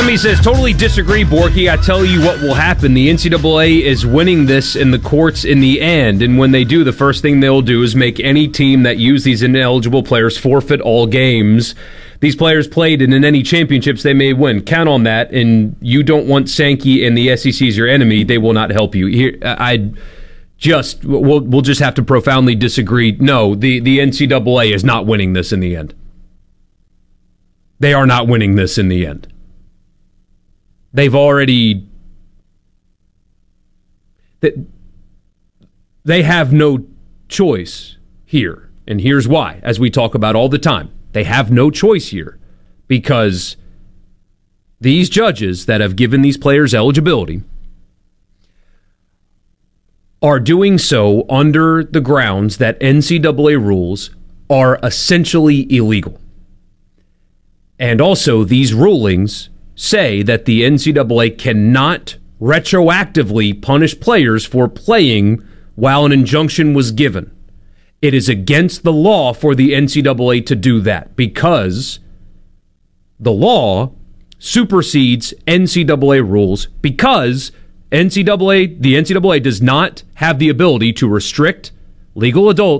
Tommy says, totally disagree, Borky. I tell you what will happen. The NCAA is winning this in the courts in the end, and when they do, the first thing they'll do is make any team that use these ineligible players forfeit all games these players played in any championships they may win. Count on that, and you don't want Sankey and the SEC as your enemy. They will not help you. Here, we'll just have to profoundly disagree. No, the NCAA is not winning this in the end. They are not winning this in the end. They've already... They have no choice here. And here's why, as we talk about all the time. They have no choice here because these judges that have given these players eligibility are doing so under the grounds that NCAA rules are essentially illegal. And also, these rulings say that the NCAA cannot retroactively punish players for playing while an injunction was given. It is against the law for the NCAA to do that because the law supersedes NCAA rules because the NCAA does not have the ability to restrict legal adult